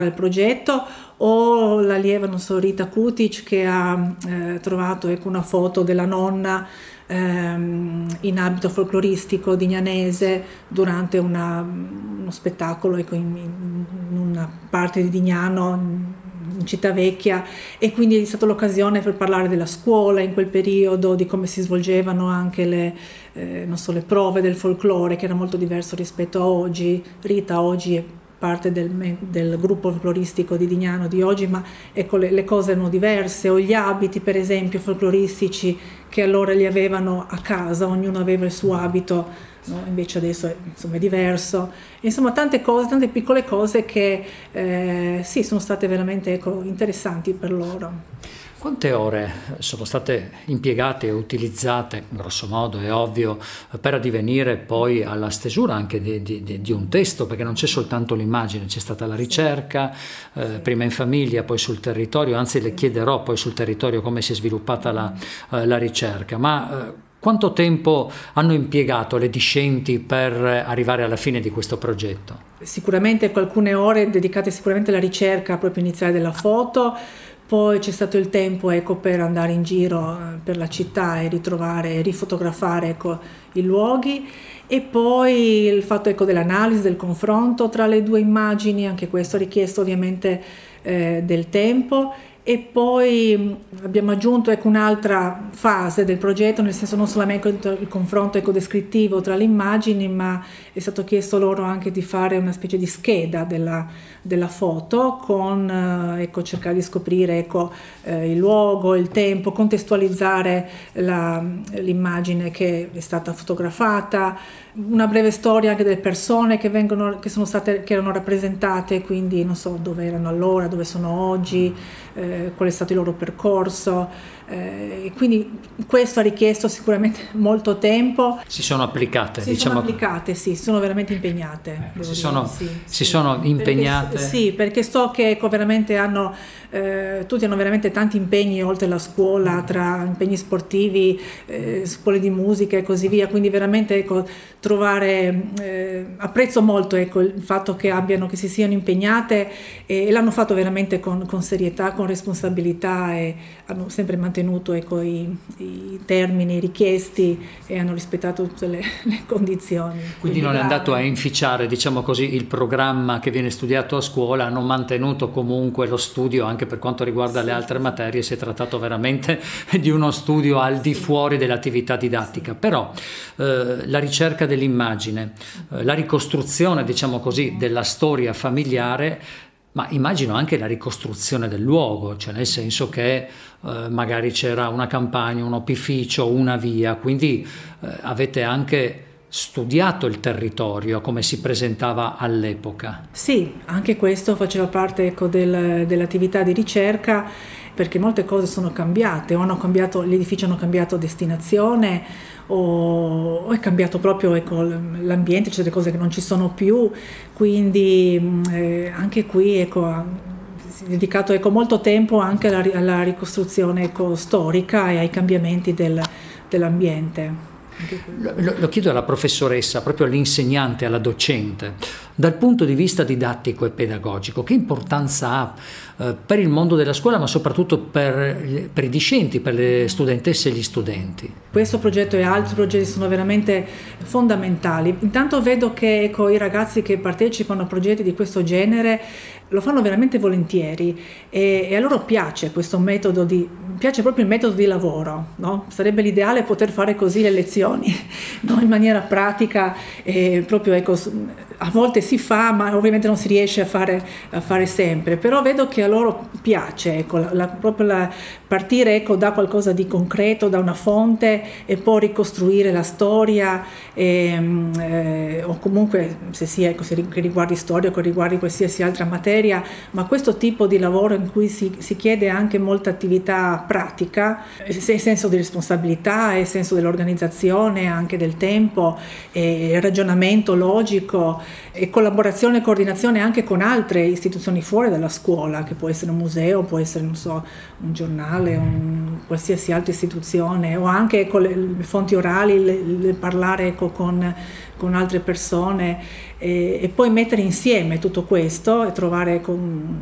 il progetto, o l'allieva, non so, Rita Kutic, che ha trovato una foto della nonna in abito folcloristico di Dignanese durante uno spettacolo in una parte di Dignano, in Città Vecchia, e quindi è stata l'occasione per parlare della scuola in quel periodo, di come si svolgevano anche le prove del folklore, che era molto diverso rispetto a oggi. Rita oggi è parte del gruppo folcloristico di Dignano di oggi, ma ecco, le cose erano diverse, o gli abiti per esempio folcloristici che allora li avevano a casa, ognuno aveva il suo abito, no? Invece adesso è diverso. Insomma, tante cose, tante piccole cose che sì, sono state veramente interessanti per loro. Quante ore sono state impiegate e utilizzate, grosso modo è ovvio, per addivenire poi alla stesura anche di un testo, perché non c'è soltanto l'immagine, c'è stata la ricerca, prima in famiglia, poi sul territorio, anzi le chiederò poi sul territorio come si è sviluppata la ricerca, ma quanto tempo hanno impiegato le discenti per arrivare alla fine di questo progetto? Sicuramente alcune ore dedicate sicuramente alla ricerca proprio iniziale della foto. Poi c'è stato il tempo per andare in giro per la città e ritrovare, rifotografare i luoghi, e poi il fatto dell'analisi, del confronto tra le due immagini, anche questo ha richiesto ovviamente del tempo. E poi abbiamo aggiunto un'altra fase del progetto, nel senso non solamente il confronto descrittivo tra le immagini, ma è stato chiesto loro anche di fare una specie di scheda della foto, con cercare di scoprire il luogo, il tempo, contestualizzare l'immagine che è stata fotografata, una breve storia anche delle persone che erano rappresentate, quindi non so dove erano allora, dove sono oggi, qual è stato il loro percorso. Quindi questo ha richiesto sicuramente molto tempo. Si sono applicate, sono applicate, sì, sono veramente impegnate. Si sono impegnate. Perché so che veramente tutti hanno veramente tanti impegni oltre la scuola, tra impegni sportivi, scuole di musica e così via, quindi veramente apprezzo molto il fatto che si siano impegnate e l'hanno fatto veramente con serietà, con responsabilità, e hanno sempre mantenuto i termini richiesti e hanno rispettato tutte le condizioni. Quindi non è andato a inficiare, diciamo così, il programma che viene studiato a scuola, hanno mantenuto comunque lo studio anche per quanto riguarda le altre materie. Si è trattato veramente di uno studio al di fuori dell'attività didattica, però la ricerca dell'immagine, la ricostruzione, diciamo così, della storia familiare, ma immagino anche la ricostruzione del luogo, cioè nel senso che magari c'era una campagna, un opificio, una via, quindi avete anche studiato il territorio, come si presentava all'epoca. Sì, anche questo faceva parte dell'attività di ricerca, perché molte cose sono cambiate, gli edifici hanno cambiato destinazione, o è cambiato proprio l'ambiente, c'è delle cose che non ci sono più, quindi anche qui si è dedicato molto tempo anche alla ricostruzione storica e ai cambiamenti dell'ambiente. Lo chiedo alla professoressa, proprio all'insegnante, alla docente, dal punto di vista didattico e pedagogico, che importanza ha per il mondo della scuola, ma soprattutto per i discenti, per le studentesse e gli studenti? Questo progetto e altri progetti sono veramente fondamentali. Intanto vedo che i ragazzi che partecipano a progetti di questo genere lo fanno veramente volentieri, e a loro piace questo metodo piace proprio il metodo di lavoro, no? Sarebbe l'ideale poter fare così le lezioni, no? In maniera pratica, proprio a volte si fa, ma ovviamente non si riesce a fare sempre, però vedo che a loro piace proprio partire da qualcosa di concreto, da una fonte, e poi ricostruire la storia, o comunque se riguardi storia o che riguardi qualsiasi altra materia, ma questo tipo di lavoro in cui si chiede anche molta attività pratica, senso di responsabilità e senso dell'organizzazione, anche del tempo, e ragionamento logico, e collaborazione e coordinazione anche con altre istituzioni fuori dalla scuola, che può essere un museo, può essere, non so, un giornale, qualsiasi altra istituzione, o anche con le fonti orali, parlare con altre persone, e poi mettere insieme tutto questo e trovare